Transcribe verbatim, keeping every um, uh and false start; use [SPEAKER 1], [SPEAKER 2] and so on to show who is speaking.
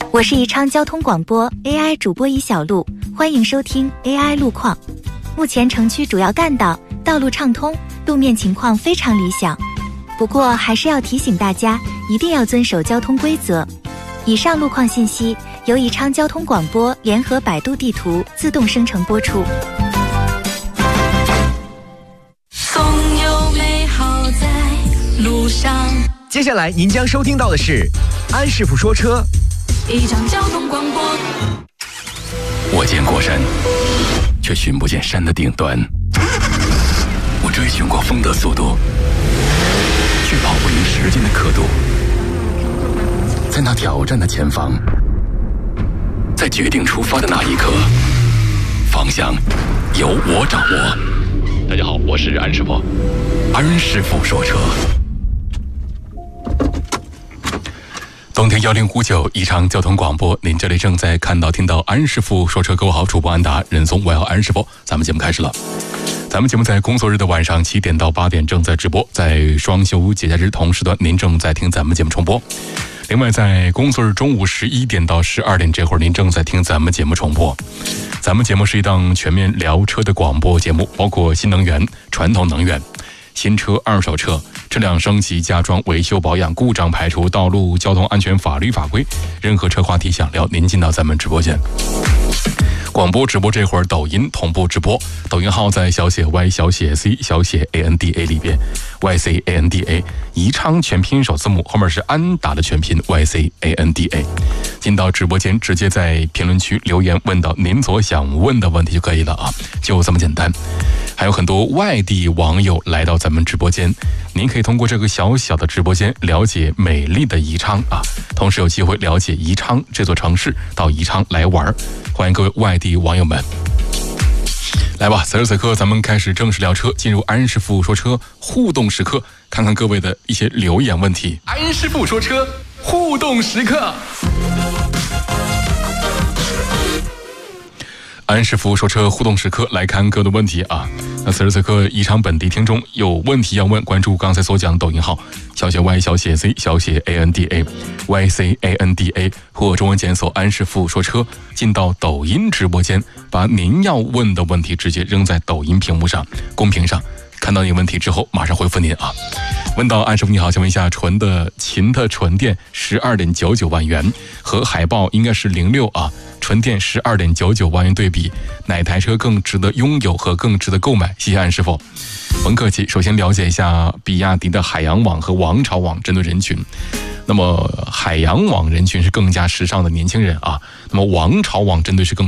[SPEAKER 1] 我是宜昌交通广播 A I 主播宜小璐，欢迎收听 A I 路况。目前城区主要干道道路畅通，路面情况非常理想。不过还是要提醒大家，一定要遵守交通规则。以上路况信息由宜昌交通广播联合百度地图自动生成播出。
[SPEAKER 2] 总有美好在路上。
[SPEAKER 3] 接下来您将收听到的是安师傅说车。
[SPEAKER 2] 一场交通广播。
[SPEAKER 4] 我见过山，却寻不见山的顶端。我追寻过风的速度，却跑不赢时间的刻度。在那挑战的前方，在决定出发的那一刻，方向由我掌握。大家好，我是安师傅，安师傅说车。冬天幺零五九宜昌交通广播，您这里正在看到听到安师傅说车，各位好，主播安达任松，我要安师傅，咱们节目开始了。咱们节目在工作日的晚上七点到八点正在直播，在双休节假日同时段您正在听咱们节目重播。另外在工作日中午十一点到十二点这会儿您正在听咱们节目重播。咱们节目是一档全面聊车的广播节目，包括新能源、传统能源、新车、二手车、车辆升级、加装、维修保养、故障排除、道路交通安全法律法规，任何车话题想聊，您进到咱们直播间。广播直播这会儿抖音同步直播，抖音号在小写 Y 小写 C 小写 A N D A 里边 Y C A N D A， 宜昌全拼首字母后面是安达的全拼 Y C A N D A。 进到直播间直接在评论区留言问到您所想问的问题就可以了啊，就这么简单。还有很多外地网友来到咱们直播间，您可以通过这个小小的直播间了解美丽的宜昌啊，同时有机会了解宜昌这座城市，到宜昌来玩。欢迎各位外地网友们来吧，此时此刻咱们开始正式聊车，进入安师傅说车互动时刻，看看各位的一些留言问题。安师傅说车互动时刻，安师傅说车互动时刻，来看各位的问题啊。那此时此刻宜昌本地听众有问题要问，关注刚才所讲的抖音号小写 Y 小写 C 小写 A N D A Y C A N D A 或中文检索安师傅说车，进到抖音直播间，把您要问的问题直接扔在抖音屏幕上公屏上，看到你问题之后马上回复您啊。问到安师傅你好，请问一下，纯的秦的纯电 十二点九九万元和海豹应该是零六啊，纯电 十二点九九万元对比，哪台车更值得拥有和更值得购买？谢谢安师傅。甭客气，首先了解一下比亚迪的海洋网和王朝网针对人群。那么海洋网人群是更加时尚的年轻人啊，那么王朝网针对是更